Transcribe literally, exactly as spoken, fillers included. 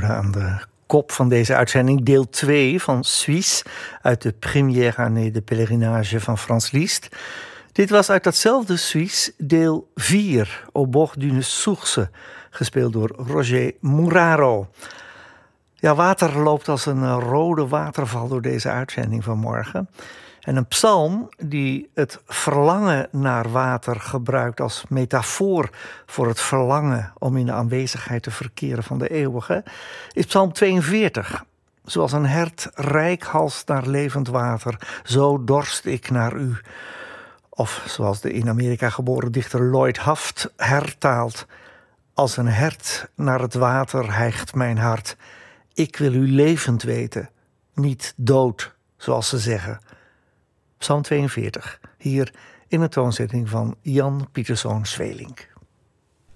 hoorde aan de kop van deze uitzending deel twee van Suisse uit de première année de pèlerinage van Franz Liszt. Dit was uit datzelfde Suisse deel vier, Au bord d'une source, gespeeld door Roger Muraro. Ja, water loopt als een rode waterval door deze uitzending van morgen. En een psalm die het verlangen naar water gebruikt als metafoor voor het verlangen om in de aanwezigheid te verkeren van de eeuwige, is psalm tweeënveertig. Zoals een hert reikhalst naar levend water, zo dorst ik naar u. Of zoals de in Amerika geboren dichter Lloyd Haft hertaalt: als een hert naar het water hijgt mijn hart. Ik wil u levend weten, niet dood, zoals ze zeggen. Psalm tweeënveertig, hier in de toonzetting van Jan Pieterszoon Sweelinck.